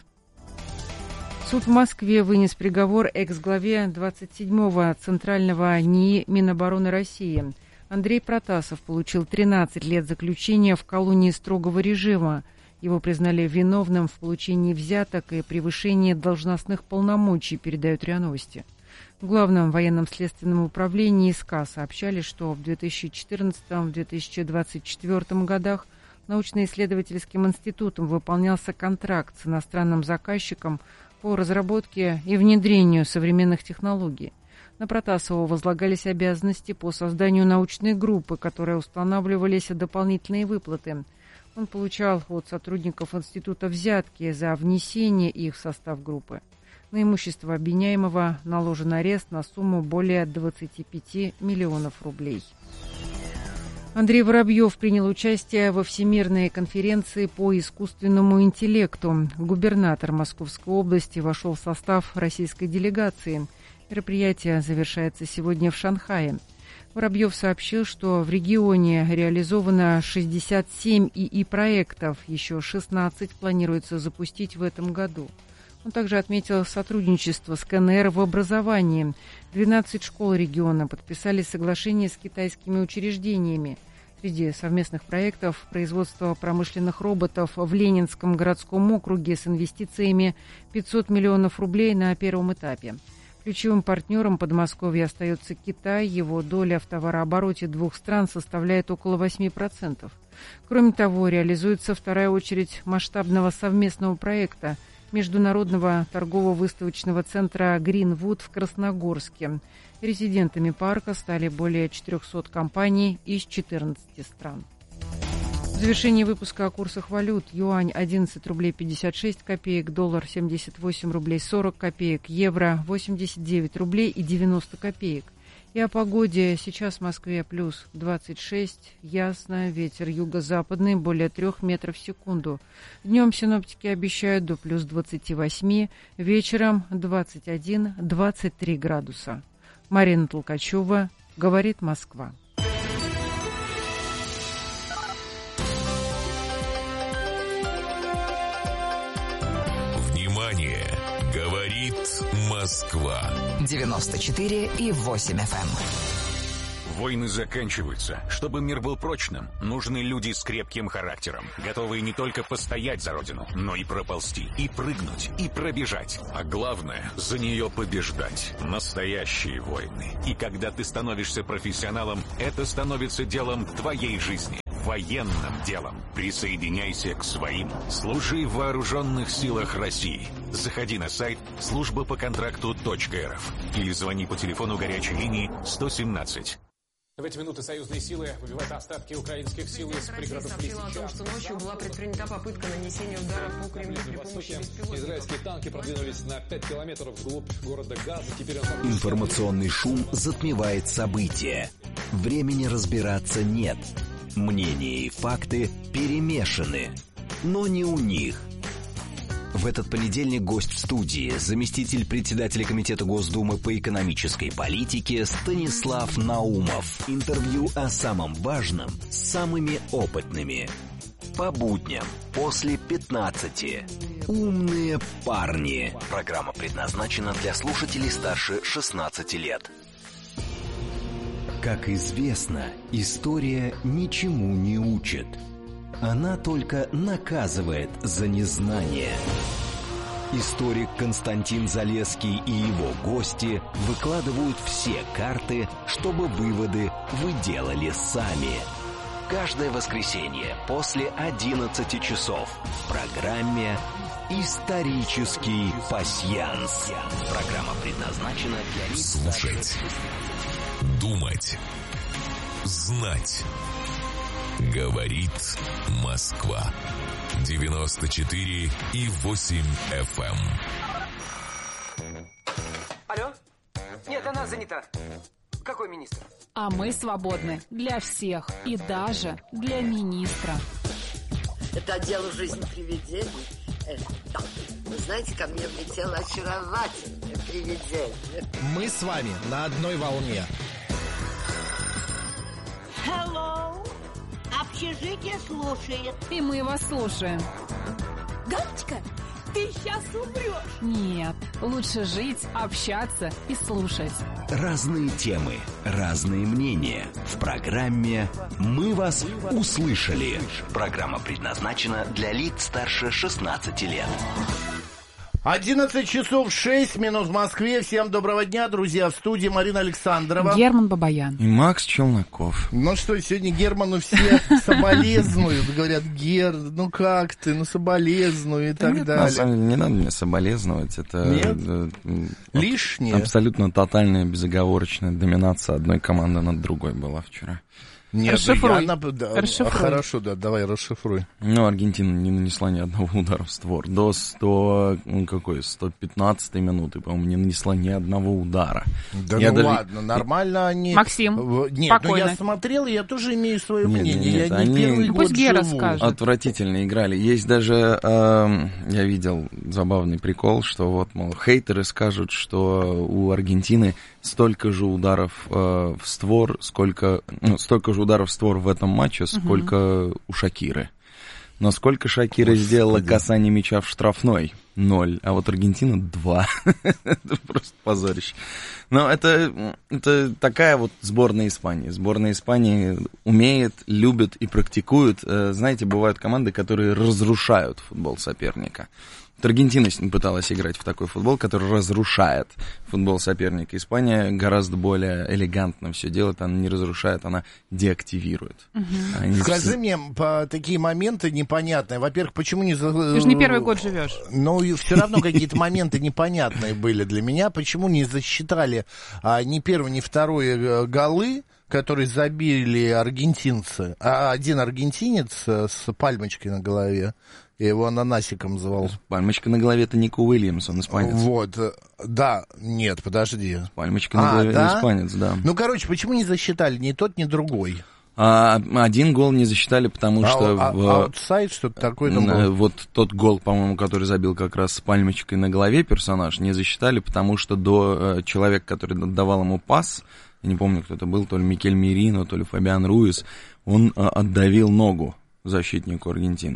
Суд в Москве вынес приговор экс-главе двадцать седьмого Центрального НИИ Минобороны России. Андрей Протасов получил тринадцать лет заключения в колонии строгого режима. Его признали виновным в получении взяток и превышении должностных полномочий, передают РИА Новости. В Главном военном следственном управлении СК сообщали, что в две тысячи четырнадцатом — две тысячи двадцать четвёртом годах научно-исследовательским институтом выполнялся контракт с иностранным заказчиком по разработке и внедрению современных технологий. На Протасова возлагались обязанности по созданию научной группы, которой устанавливались дополнительные выплаты. Он получал от сотрудников института взятки за внесение их в состав группы. На имущество обвиняемого наложен арест на сумму более двадцати пяти миллионов рублей. Андрей Воробьев принял участие во Всемирной конференции по искусственному интеллекту. Губернатор Московской области вошел в состав российской делегации. Мероприятие завершается сегодня в Шанхае. Воробьев сообщил, что в регионе реализовано шестьдесят семь ИИ-проектов, еще шестнадцать планируется запустить в этом году. Он также отметил сотрудничество с ка эн эр в образовании. двенадцать школ региона подписали соглашение с китайскими учреждениями. Среди совместных проектов производство промышленных роботов в Ленинском городском округе с инвестициями пятьсот миллионов рублей на первом этапе. Ключевым партнером Подмосковья остается Китай. Его доля в товарообороте двух стран составляет около восемь процентов. Кроме того, реализуется вторая очередь масштабного совместного проекта Международного торгово-выставочного центра «Гринвуд» в Красногорске. Резидентами парка стали более четырехсот компаний из четырнадцати стран. В завершении выпуска о курсах валют. Юань одиннадцать рублей пятьдесят шесть копеек, доллар семьдесят восемь рублей сорок копеек, евро восемьдесят девять рублей и девяносто копеек. И о погоде. Сейчас в Москве плюс двадцать шесть, ясно, ветер юго-западный, более трех метров в секунду. Днем синоптики обещают до плюс двадцати восьми, вечером двадцать один — двадцать три градуса. Марина Толкачева, говорит Москва. Внимание! Говорит Москва. девяносто четыре и восемь эф эм. Войны заканчиваются. Чтобы мир был прочным, нужны люди с крепким характером, готовые не только постоять за родину, но и проползти, и прыгнуть, и пробежать. А главное, за нее побеждать. Настоящие войны. И когда ты становишься профессионалом, это становится делом твоей жизни. Военным делом. Присоединяйся к своим. Служи в вооруженных силах России. Заходи на сайт служба по контракту точка эр эф или звони по телефону горячей линии сто семнадцать. В эти минуты союзные силы выбивают остатки украинских сил из пригородов сообщила о том, что ночью была предпринята попытка нанесения удара по Кремлю при помощи беспилотников. Израильские танки продвинулись на пять километров вглубь города Газа. Теперь он... Информационный шум затмевает события. Времени разбираться нет. Мнения и факты перемешаны. Но не у них. В этот понедельник гость в студии, заместитель председателя Комитета Госдумы по экономической политике Станислав Наумов. Интервью о самом важном с самыми опытными. По будням после пятнадцати. Умные парни. Программа предназначена для слушателей старше шестнадцати лет. Как известно, история ничему не учит. Она только наказывает за незнание. Историк Константин Залесский и его гости выкладывают все карты, чтобы выводы вы делали сами. Каждое воскресенье после одиннадцати часов в программе «Исторический пасьянс». Программа предназначена для лиц... Слушать, думать, знать. Говорит Москва. девяносто четыре и восемь эф эм. Алло? Нет, она занята. Какой министр? А мы свободны для всех и даже для министра. Это отдел «Жизнь привидений». Э, да. Вы знаете, ко мне влетело очаровательное привидение. Мы с вами на одной волне. Hello. Общежитие слушает. И мы вас слушаем. Галочка, ты сейчас умрешь. Нет, лучше жить, общаться и слушать. Разные темы, разные мнения. В программе «Мы вас услышали». Программа предназначена для лиц старше шестнадцати лет. одиннадцать часов шесть минут в Москве. Всем доброго дня, друзья. В студии Марина Александрова. Герман Бабаян. И Макс Челноков. Ну что, сегодня Герману все соболезнуют. Говорят: Гер, ну как ты, ну соболезную и так Нет, далее. На самом деле, не надо мне соболезновать. Это Нет? Лишнее? Абсолютно тотальная, безоговорочная доминация одной команды над другой была вчера. Нет, расшифруй. я... Да, расшифруй. Хорошо, да, давай расшифруй. Ну, Аргентина не нанесла ни одного удара в створ. До сто, ну, какой, сто пятнадцатой минуты, по-моему, не нанесла ни одного удара. Да я ну даже... ладно, нормально они... Максим, Нет, спокойно. ну я смотрел, я тоже имею свое нет, мнение. Нет, я они... не первый ну, год пусть Гера живу. скажет. Отвратительно играли. Есть даже, э, я видел забавный прикол, что вот, мол, хейтеры скажут, что у Аргентины столько же ударов э, в створ, сколько, ну, столько же ударов в створ в этом матче, сколько uh-huh. у Шакиры. Но сколько Шакира Господи. сделала касание мяча в штрафной? Ноль. А вот Аргентина два. Это просто позорище. Но это, это такая вот сборная Испании. Сборная Испании умеет, любит и практикует. Знаете, бывают команды, которые разрушают футбол соперника. Аргентина пыталась играть в такой футбол, который разрушает футбол соперника. Испания гораздо более элегантно все делает. Она не разрушает, она деактивирует. Угу. Скажи все... мне по такие моменты непонятные. Во-первых, почему не... Ты же не первый год живешь. Ну, и все равно какие-то моменты непонятные были для меня. Почему не засчитали а, ни первый, ни второй голы, которые забили аргентинцы, а один аргентинец с пальмочкой на голове? Я его ананасиком звал. Пальмочка на голове — это Нико Уильямс, он испанец. Вот, да, нет, подожди. Пальмочка на а, голове — да? испанец, да. Ну, короче, почему не засчитали ни тот, ни другой? А, один гол не засчитали, потому а, что... А, в, аутсайд, что-то такое? Там вот тот гол, по-моему, который забил как раз с пальмочкой на голове персонаж, не засчитали, потому что до э, человека, который давал ему пас, я не помню, кто это был, то ли Микель Мерино, то ли Фабиан Руис, он э, отдавил ногу защитнику Аргентины.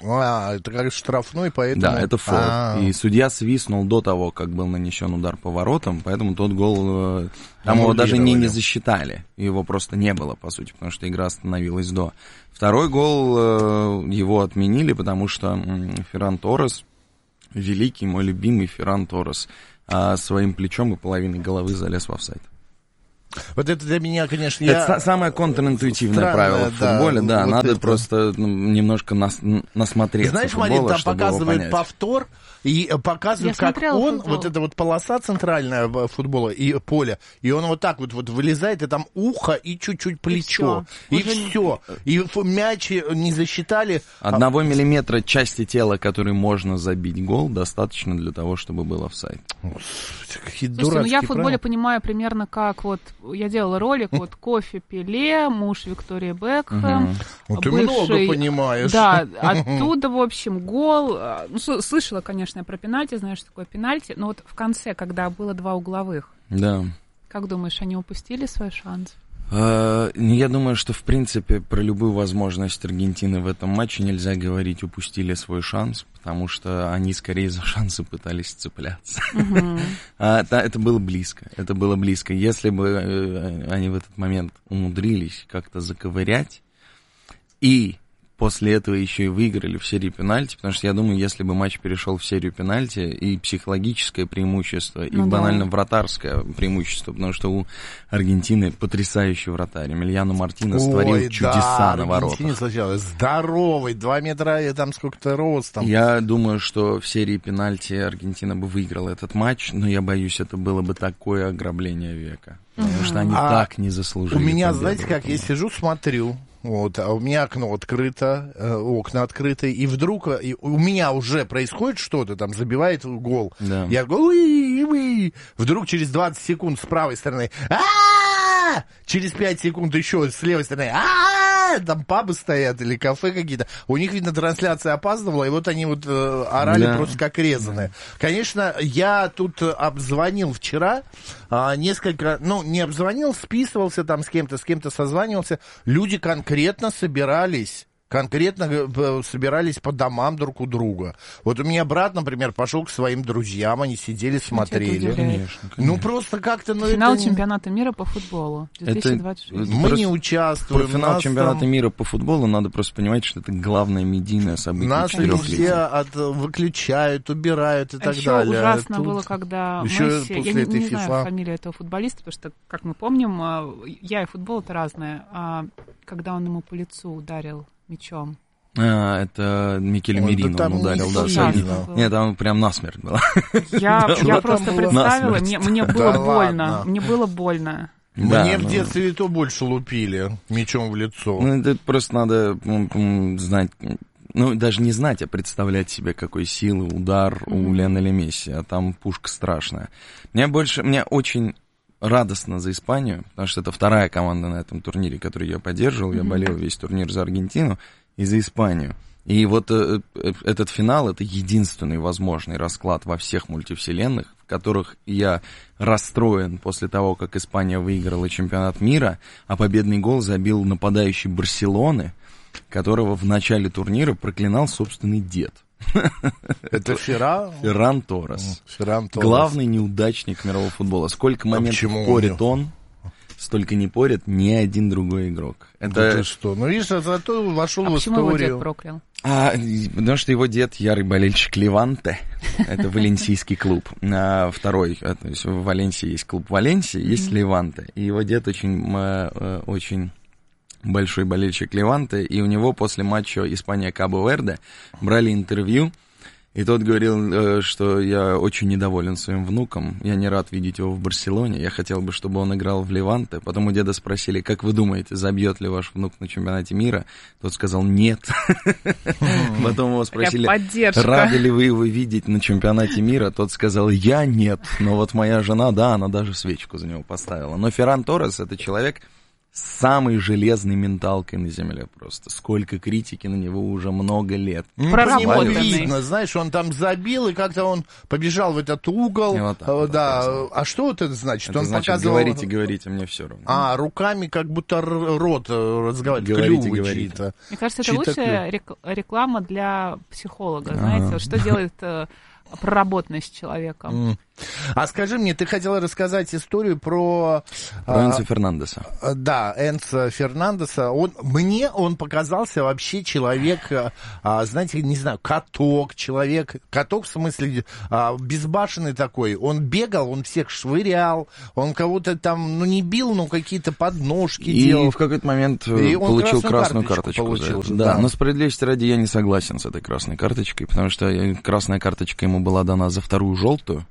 А, это как штрафной, поэтому... Да, это фол. А-а-а. И судья свистнул до того, как был нанесен удар по воротам, поэтому тот гол... Там его даже не, не засчитали. Его просто не было, по сути, потому что игра остановилась до. Второй гол его отменили, потому что Ферран Торрес, великий мой любимый Ферран Торрес, своим плечом и половиной головы залез в офсайд. Вот это для меня, конечно, это я... самое контринтуитивное правило в футболе, да, да вот надо это... просто ну, немножко нас, насмотреться. Знаешь, футбола, Марин, там показывает его повтор, и показывает, я как он, футбол. вот эта вот полоса центральная футбола и поле, и он вот так вот, вот вылезает, и там ухо и чуть-чуть плечо, и все. И, все. и мяч не засчитали. Одного а... миллиметра части тела, который можно забить гол, достаточно для того, чтобы был офсайд. Какие Слушайте, ну я в футболе правила. понимаю примерно как вот, я делала ролик, вот кофе Пеле, муж Виктории Бекхэм, угу. Ты бывший, много понимаешь. Да, оттуда, в общем, гол, ну, слышала, конечно, я про пенальти, знаю, что такое пенальти, но вот в конце, когда было два угловых, да. Как думаешь, они упустили свой шанс? Я думаю, что, в принципе, про любую возможность Аргентины в этом матче нельзя говорить, упустили свой шанс, потому что они скорее за шансы пытались цепляться. Uh-huh. Это было близко, это было близко. Если бы они в этот момент умудрились как-то заковырять и после этого еще и выиграли в серии пенальти, потому что я думаю, если бы матч перешел в серию пенальти, и психологическое преимущество, и ну, банально да. вратарское преимущество, потому что у Аргентины потрясающий вратарь. Эмильяно Мартинес Ой, творил чудеса да, на воротах. Здоровый, два метра и там сколько-то ростом. Я думаю, что в серии пенальти Аргентина бы выиграла этот матч, но я боюсь, это было бы такое ограбление века. Потому mm-hmm. что они а так не заслужили. У меня, знаете как, я сижу, смотрю, вот, а у меня окно открыто, э, окна открыты, и вдруг и у меня уже происходит что-то, там, забивает гол. Да. Я говорю, вдруг через двадцать секунд с правой стороны, а-а-а! Через пять секунд еще с левой стороны, а-а-а! Там пабы стоят или кафе какие-то. У них, видно, трансляция опаздывала, и вот они вот э, орали да. просто как резаные. Конечно, я тут обзвонил вчера а, несколько, ну, не обзвонил, списывался там с кем-то, с кем-то созванивался. Люди конкретно собирались. Конкретно собирались по домам друг у друга. Вот у меня брат, например, пошел к своим друзьям, они сидели, смотрели. Конечно, конечно. Ну, просто как-то... Ну, финал это... чемпионата мира по футболу две тысячи двадцать шесть. Мы просто не участвуем. Про финал чемпионата там... мира по футболу надо просто понимать, что это главное медийное событие. Нас все от... выключают, убирают и а так еще далее. ужасно Тут... было, когда еще Месси... Я не, не FIFA. знаю фамилию этого футболиста, потому что, как мы помним, я и футбол — это разное. А когда он ему по лицу ударил мячом. А, это Микель Мерино да, он ударил, да. Ужасно. Нет, там прям насмерть было. Я, я просто было? представила, мне, мне было да больно, ладно. мне было больно. Да, Мне ну... в детстве и то больше лупили мячом в лицо. Ну, это просто надо м, знать, ну, даже не знать, а представлять себе, какой силы удар mm-hmm. у Лионеля Месси, а там пушка страшная. Мне больше, мне очень... радостно за Испанию, потому что это вторая команда на этом турнире, которую я поддерживал. Mm-hmm. Я болел весь турнир за Аргентину и за Испанию. И вот э, этот финал — это единственный возможный расклад во всех мультивселенных, в которых я расстроен после того, как Испания выиграла чемпионат мира, а победный гол забил нападающий Барселоны, которого в начале турнира проклинал собственный дед. Это Ферран? Ферран Торрес. Ферран Торрес. Главный неудачник мирового футбола. Сколько моментов а порит он, столько не порит ни один другой игрок. Это... Да ты что? Ну, видишь, зато вошел а в почему историю. Его дед проклял? А, потому что его дед ярый болельщик Леванте. Это валенсийский клуб. А второй, то есть в Валенсии есть клуб Валенсия, есть Леванте. И его дед очень, очень большой болельщик Леванте, и у него после матча Испания-Кабо-Верде брали интервью, и тот говорил, что я очень недоволен своим внуком, я не рад видеть его в Барселоне, я хотел бы, чтобы он играл в Леванте. Потом у деда спросили, как вы думаете, забьет ли ваш внук на чемпионате мира? Тот сказал, нет. Потом его спросили, рады ли вы его видеть на чемпионате мира? Тот сказал, я нет, но вот моя жена, да, она даже свечку за него поставила. Но Ферран Торрес — это человек самой железной менталкой на земле просто. Сколько критики на него уже много лет. Ну, по нему видно, знаешь, он там забил, и как-то он побежал в этот угол. Вот так, вот да. Так, а что это значит? Это он значит, показывал... говорите, говорите, мне все равно. А, руками как будто рот разговаривает, говорите, клювы говорите. чьи-то. Мне кажется, это Чьи-то лучшая клюв. реклама для психолога, знаете, вот что делает проработанность человека. Mm. А скажи мне, ты хотела рассказать историю про... Про а, Энцо Фернандеса. Да, Энцо Фернандеса. Он, мне он показался вообще человек, а, знаете, не знаю, каток, человек, каток в смысле а, безбашенный такой. Он бегал, он всех швырял, он кого-то там, ну не бил, но какие-то подножки и делал. И в какой-то момент и получил красную карточку. Получил, да. да, но справедливости ради я не согласен с этой красной карточкой, потому что красная карточка ему была дана за вторую желтую.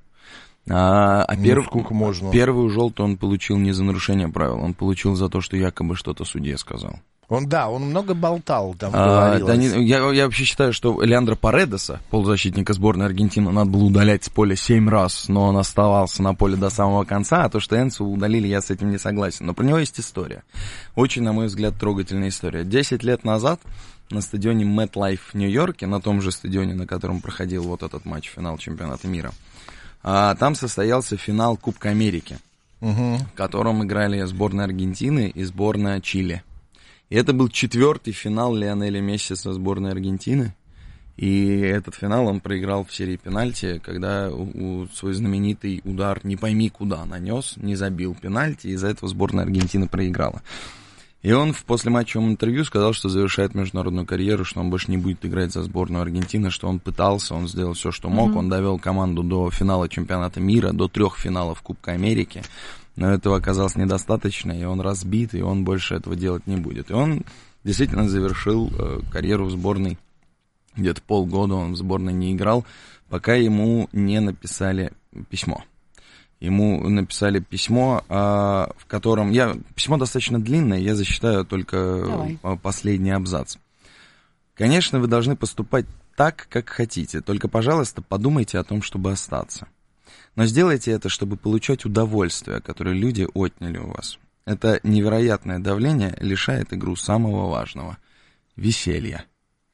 А, а ну, перв... сколько можно? Первую желтую он получил не за нарушение правил, он получил за то, что якобы что-то судья сказал. Он, да, он много болтал, там а, говорилось. Да, не, я, я вообще считаю, что Леандро Паредеса, полузащитника сборной Аргентины, надо было удалять с поля семь раз, но он оставался на поле до самого конца, а то, что Энцо удалили, я с этим не согласен. Но про него есть история. Очень, на мой взгляд, трогательная история. Десять лет назад на стадионе MetLife в Нью-Йорке, на том же стадионе, на котором проходил вот этот матч, финал чемпионата мира, а, там состоялся финал Кубка Америки, угу. в котором играли сборная Аргентины и сборная Чили. И это был четвертый финал Лионеля Месси со сборной Аргентины. И этот финал он проиграл в серии пенальти, когда у, у свой знаменитый удар не пойми куда нанес, не забил пенальти, и из-за этого сборная Аргентины проиграла. И он в послематчевом интервью сказал, что завершает международную карьеру, что он больше не будет играть за сборную Аргентины, что он пытался, он сделал все, что мог, mm-hmm. он довел команду до финала чемпионата мира, до трех финалов Кубка Америки, но этого оказалось недостаточно, и он разбит, и он больше этого делать не будет. И он действительно завершил э, карьеру в сборной, где-то полгода он в сборной не играл, пока ему не написали письмо. Ему написали письмо, в котором... Я, письмо достаточно длинное, я зачитаю только Давай. последний абзац. Конечно, вы должны поступать так, как хотите, только, пожалуйста, подумайте о том, чтобы остаться. Но сделайте это, чтобы получать удовольствие, которое люди отняли у вас. Это невероятное давление лишает игру самого важного – веселья.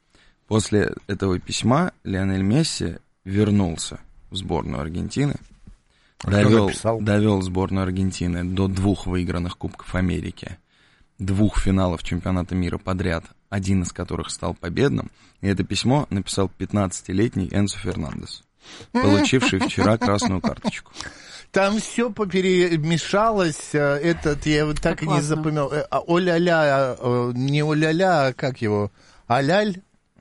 После этого письма Лионель Месси вернулся в сборную Аргентины, Довел, довел сборную Аргентины до двух выигранных Кубков Америки, двух финалов чемпионата мира подряд, один из которых стал победным. И это письмо написал пятнадцатилетний Энцо Фернандес, получивший вчера красную карточку. Там все поперемешалось, этот, я вот так, так и не запомнил. О-ля-ля, не о-ля-ля, а как его? Аляль?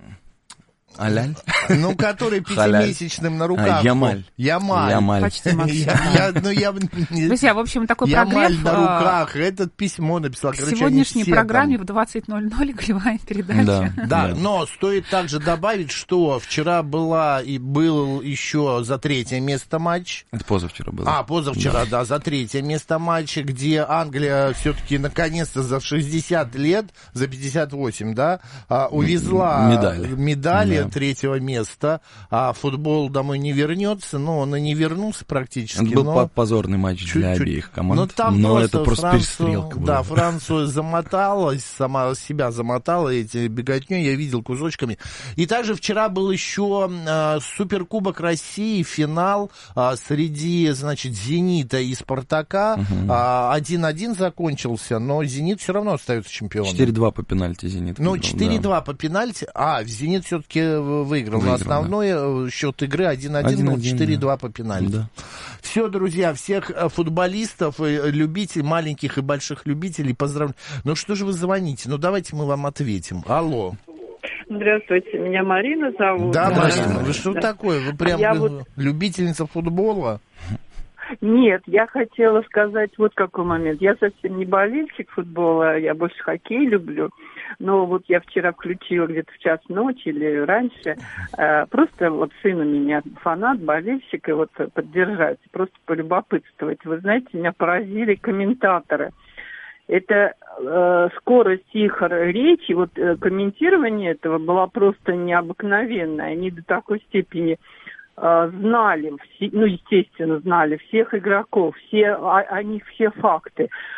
Аляль? Ну, который пятимесячным на руках. А, Ямаль. Ямаль. Ямаль. Почти Максим. Я, ну, я, Друзья, в общем, такой Ямаль прогрев. на руках. Этот письмо написал. К Короче, сегодняшней программе там... в двадцать ноль ноль голевая передача. Да, да, да, но стоит также добавить, что вчера была и был еще за третье место матч. Это позавчера было. А, позавчера, да, да за третье место матч, где Англия все-таки наконец-то за шестьдесят лет, за пятьдесят восемь, да, увезла медали, медали да. третьего места. А футбол домой не вернется, но он и не вернулся практически. Это был но... позорный матч чуть-чуть. для обеих команд, но, там но просто это просто Францию, перестрелка была. Да, Францию замоталась, сама себя замотала эти беготню, я видел кусочками. И также вчера был еще э, Суперкубок России, финал э, среди, значит, «Зенита» и «Спартака». Угу. Э, один-один закончился, но «Зенит» все равно остается чемпионом. четыре-два по пенальти «Зенит». Ну, четыре-два да. по пенальти. А, «Зенит» все-таки выиграл. выиграл. Основной да. счет игры один-один, но четыре-два да. по пенальти. Да. Все, друзья, всех футболистов, любителей, маленьких и больших любителей поздравляю. Ну что же вы звоните? Ну давайте мы вам ответим. Алло. Здравствуйте, меня Марина зовут. Да, Марина, вы что да. такое? Вы прям я вот... любительница футбола? Нет, я хотела сказать вот какой момент. Я совсем не болельщик футбола, я больше хоккей люблю. Но вот я вчера включила где-то в час ночи или раньше, э, просто вот сын у меня фанат, болельщик, и вот поддержать, просто полюбопытствовать. Вы знаете, меня поразили комментаторы. Это э, скорость их речи, вот э, комментирование этого было просто необыкновенное. Они до такой степени э, знали, все, ну, естественно, знали всех игроков, все, о, о них все факты.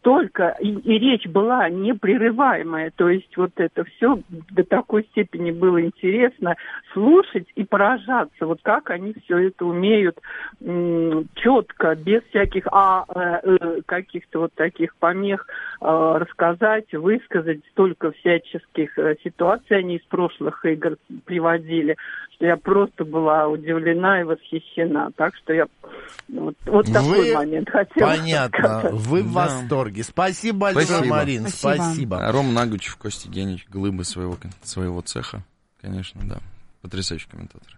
настолько, и, и речь была непрерываемая, то есть вот это все до такой степени было интересно слушать и поражаться, вот как они все это умеют м, четко, без всяких а, э, каких-то вот таких помех э, рассказать, высказать, столько всяческих э, ситуаций они из прошлых игр приводили, что я просто была удивлена и восхищена, так что я вот, вот такой Вы... момент хотела Понятно, сказать. вы в Да. восторге. Спасибо большое, Спасибо. Марин, Спасибо. спасибо. Ром Нагучев, Костя Генич, глыбы своего, своего цеха, конечно, да. Потрясающий комментатор.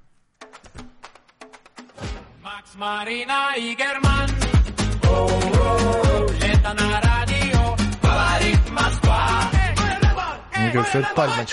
Макс, Марина и Герман. О-о-о, лето на радио, говорит Москва. Мне кажется, это пальма